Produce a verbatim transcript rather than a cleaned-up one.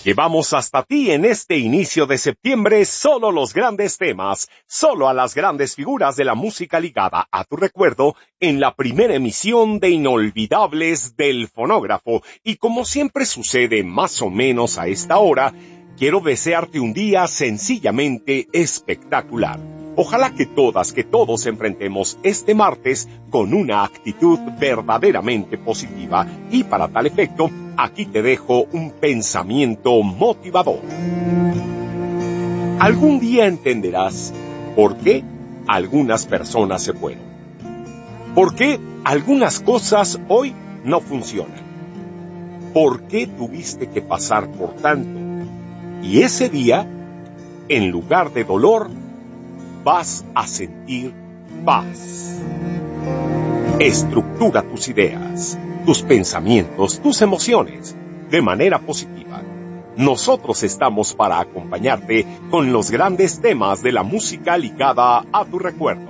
Llevamos hasta ti en este inicio de septiembre solo los grandes temas, solo a las grandes figuras de la música ligada a tu recuerdo en la primera emisión de Inolvidables del Fonógrafo. Y como siempre sucede más o menos a esta hora, quiero desearte un día sencillamente espectacular. Ojalá que todas, que todos enfrentemos este martes con una actitud verdaderamente positiva. Y para tal efecto, aquí te dejo un pensamiento motivador. Algún día entenderás por qué algunas personas se fueron. ¿Por qué algunas cosas hoy no funcionan? ¿Por qué tuviste que pasar por tanto? Y ese día, en lugar de dolor, vas a sentir paz. Estructura tus ideas, tus pensamientos, tus emociones, de manera positiva. Nosotros estamos para acompañarte con los grandes temas de la música ligada a tu recuerdo.